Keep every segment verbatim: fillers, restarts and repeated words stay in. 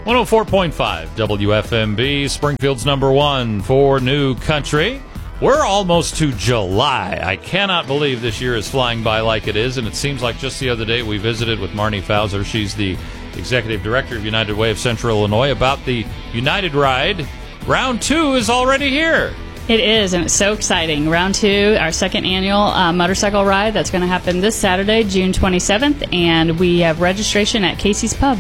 one oh four point five W F M B, Springfield's number one for New Country. We're almost to July. I cannot believe this year is flying by like it is, and it seems like just the other day we visited with Marnie Fowler. She's the Executive Director of United Way of Central Illinois about the United Ride. Round two is already here. It is, and it's so exciting. Round two, our second annual uh, motorcycle ride, that's going to happen this Saturday, June twenty-seventh, and we have registration at Casey's Pub.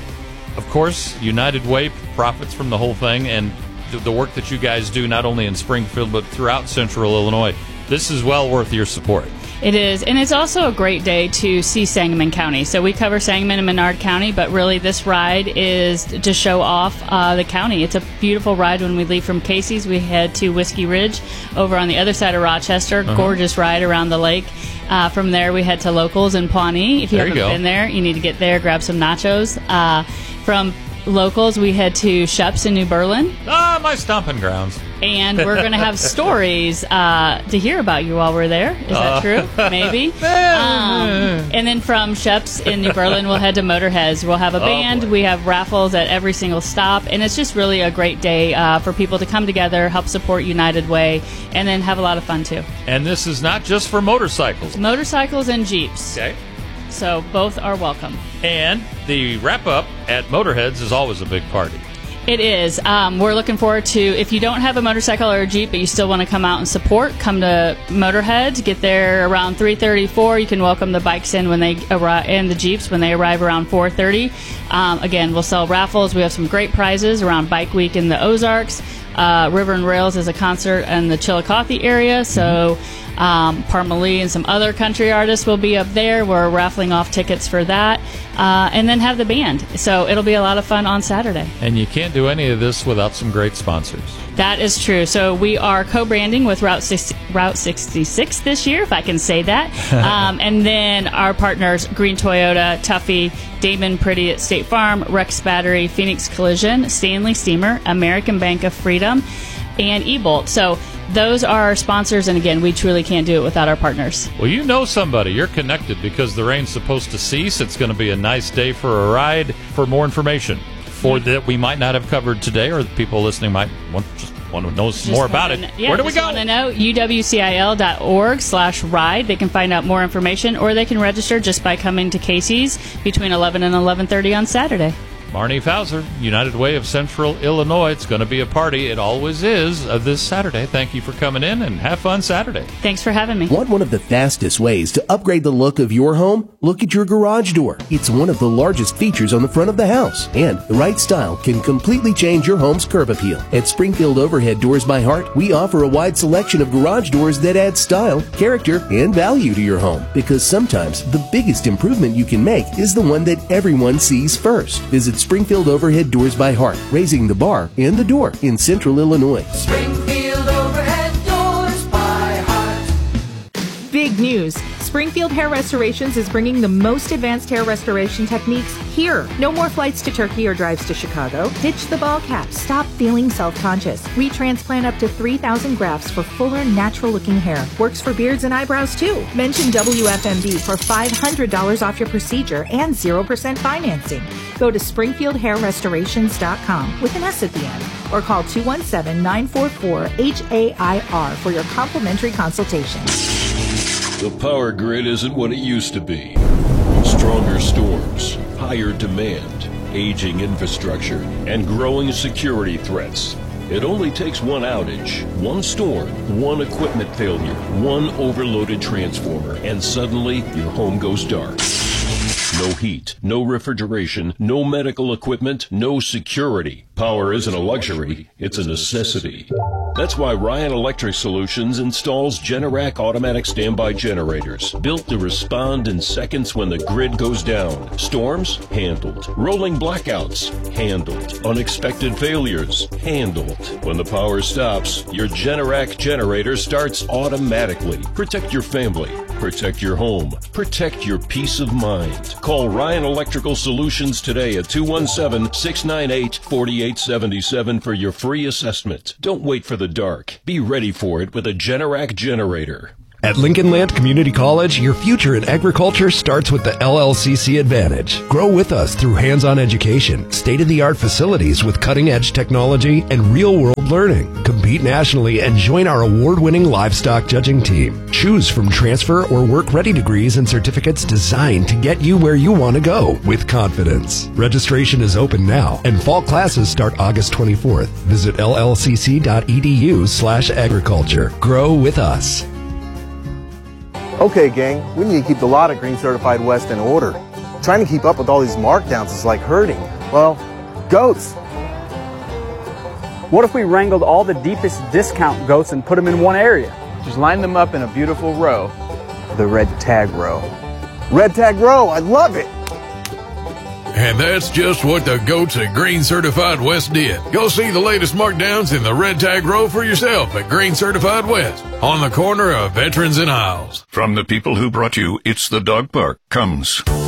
Of course, United Way profits from the whole thing, and the work that you guys do not only in Springfield but throughout Central Illinois. This is well worth your support. It is, and it's also a great day to see Sangamon County. So we cover Sangamon and Menard County, but really this ride is to show off uh, the county. It's a beautiful ride. When we leave from Casey's, we head to Whiskey Ridge over on the other side of Rochester. Uh-huh. Gorgeous ride around the lake. Uh, from there, we head to Locals in Pawnee. If you there haven't you been there, you need to get there, grab some nachos. Uh, from Locals, we head to Sheps in New Berlin. Ah, my stomping grounds. And we're going to have stories uh, to hear about you while we're there. Is that uh, true? Maybe. Um, and then from Sheps in New Berlin, we'll head to Motorheads. We'll have a band. Oh, we have raffles at every single stop. And it's just really a great day uh, for people to come together, help support United Way, and then have a lot of fun, too. And this is not just for motorcycles. Motorcycles and Jeeps. Okay. So both are welcome. And the wrap-up at Motorheads is always a big party. It is. Um, we're looking forward to, if you don't have a motorcycle or a Jeep, but you still want to come out and support, come to Motorhead. Get there around three thirty, four. You can welcome the bikes in when they arrive, and the Jeeps when they arrive around four thirty. Um, again, we'll sell raffles. We have some great prizes around Bike Week in the Ozarks. Uh, River and Rails is a concert in the Chillicothe area, so um, Parmalee and some other country artists will be up there. We're raffling off tickets for that, uh, and then have the band. So it'll be a lot of fun on Saturday. And you can't do any of this without some great sponsors. That is true. So we are co-branding with Route six, Route sixty-six this year, if I can say that. um, and then our partners, Green Toyota, Tuffy, Damon Pretty at State Farm, Rex Battery, Phoenix Collision, Stanley Steamer, American Bank of Freedom, and eBolt. So those are our sponsors, and again, we truly can't do it without our partners. Well, you know somebody. You're connected because the rain's supposed to cease. It's going to be a nice day for a ride. For more information for that we might not have covered today, or the people listening might want just want to know some more about it. Know, yeah, where do we go? Want to know U W C I L dot org slash ride. They can find out more information, or they can register just by coming to Casey's between eleven and eleven thirty on Saturday. Marnie Fowler, United Way of Central Illinois. It's going to be a party. It always is uh, this Saturday. Thank you for coming in, and have fun Saturday. Thanks for having me. Want one of the fastest ways to upgrade the look of your home? Look at your garage door. It's one of the largest features on the front of the house, and the right style can completely change your home's curb appeal. At Springfield Overhead Doors by Heart, we offer a wide selection of garage doors that add style, character, and value to your home, because sometimes the biggest improvement you can make is the one that everyone sees first. Visit Springfield Overhead Doors by Heart, raising the bar and the door in Central Illinois. Springfield Overhead Doors by Heart. Big news. Springfield Hair Restorations is bringing the most advanced hair restoration techniques here. No more flights to Turkey or drives to Chicago. Ditch the ball cap. Stop feeling self-conscious. We transplant up to three thousand grafts for fuller, natural-looking hair. Works for beards and eyebrows, too. Mention W F M B for five hundred dollars off your procedure and zero percent financing. Go to springfield hair restorations dot com with an S at the end, or call two one seven, nine four four, H A I R for your complimentary consultation. The power grid isn't what it used to be. Stronger storms, higher demand, aging infrastructure, and growing security threats. It only takes one outage, one storm, one equipment failure, one overloaded transformer, and suddenly your home goes dark. No heat, no refrigeration, no medical equipment, no security. Power isn't a luxury, it's a necessity. That's why Ryan Electric Solutions installs Generac automatic standby generators, built to respond in seconds when the grid goes down. Storms? Handled. Rolling blackouts? Handled. Unexpected failures? Handled. When the power stops, your Generac generator starts automatically. Protect your family. Protect your home. Protect your peace of mind. Call Ryan Electrical Solutions today at two one seven, six nine eight, four eight seven seven for your free assessment. Don't wait for the dark. Be ready for it with a Generac generator. At Lincoln Land Community College, your future in agriculture starts with the L L C C Advantage. Grow with us through hands-on education, state-of-the-art facilities with cutting-edge technology, and real-world learning. Compete nationally and join our award-winning livestock judging team. Choose from transfer or work-ready degrees and certificates designed to get you where you want to go with confidence. Registration is open now, and fall classes start August twenty-fourth. Visit llcc.edu slash agriculture. Grow with us. Okay, gang, we need to keep the lot at Green Certified West in order. Trying to keep up with all these markdowns is like herding, well, goats. What if we wrangled all the deepest discount goats and put them in one area? Just line them up in a beautiful row. The red tag row. Red tag row, I love it! And that's just what the goats at Green Certified West did. Go see the latest markdowns in the red tag row for yourself at Green Certified West, on the corner of Veterans and Isles. From the people who brought you It's the Dog Park comes